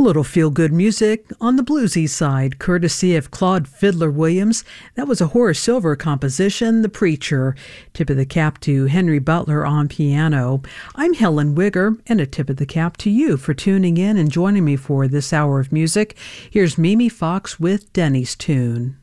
Little feel-good music on the bluesy side, courtesy of Claude Fiddler Williams. That was a Horace Silver composition, The Preacher. Tip of the cap to Henry Butler on piano. I'm Helen Wigger, and a tip of the cap to you for tuning in and joining me for this hour of music. Here's Mimi Fox with Denny's Tune.